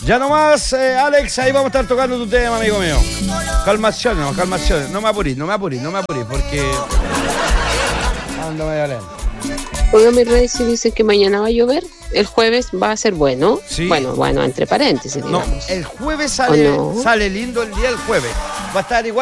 Ya nomás, Alex, ahí vamos a estar tocando tu tema, amigo mío. Calmación, no me apurís, porque... Ando medio lento. Oiga, mis redes si dicen que mañana va a llover, el jueves va a ser bueno. Sí. Bueno, entre paréntesis, digamos. No, el jueves sale lindo el día, el jueves. Va a estar igual.